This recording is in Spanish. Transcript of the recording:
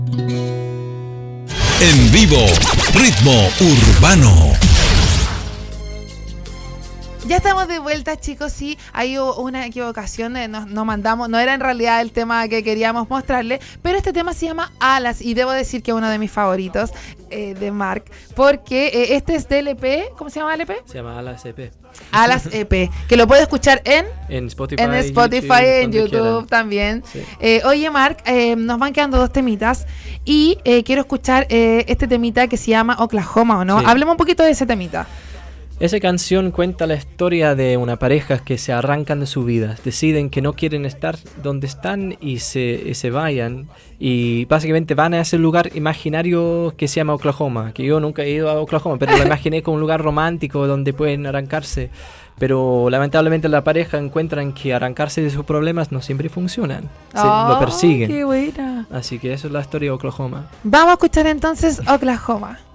En vivo, Ritmo Urbano. Ya estamos de vuelta, chicos. Sí, hay una equivocación, nos mandamos, no era en realidad el tema que queríamos mostrarle, pero este tema se llama Alas y debo decir que es uno de mis favoritos de Mark, porque este es del EP. ¿Cómo se llama el EP? Se llama Alas EP. Alas EP, que lo puedes escuchar en Spotify, en YouTube también. Sí. Oye, Mark, nos van quedando 2 temitas y quiero escuchar este temita que se llama Oklahoma, ¿o no? Sí. Hablemos un poquito de ese temita. Esa canción cuenta la historia de una pareja que se arrancan de su vida, deciden que no quieren estar donde están y se vayan, y básicamente van a ese lugar imaginario que se llama Oklahoma, que yo nunca he ido a Oklahoma, pero lo imaginé como un lugar romántico donde pueden arrancarse, pero lamentablemente la pareja encuentran que arrancarse de sus problemas no siempre funcionan, lo persiguen. ¡Qué buena! Así que eso es la historia de Oklahoma. Vamos a escuchar entonces Oklahoma.